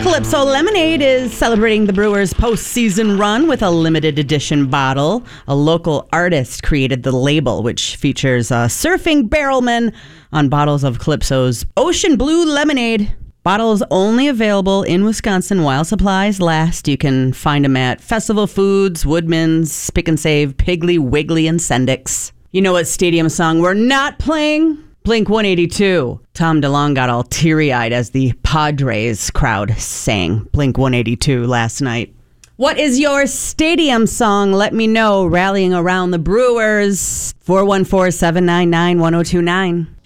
Calypso Lemonade is celebrating the Brewers' postseason run with a limited edition bottle. A local artist created the label, which features a surfing barrelman on bottles of Calypso's Ocean Blue Lemonade. Bottles only available in Wisconsin while supplies last. You can find them at Festival Foods, Woodman's, Pick and Save, Piggly Wiggly, and Sendik's. You know what stadium song we're not playing? Blink-182. Tom DeLonge got all teary-eyed as the Padres crowd sang Blink-182 last night. What is your stadium song? Let me know. Rallying around the Brewers. 414-799-1029.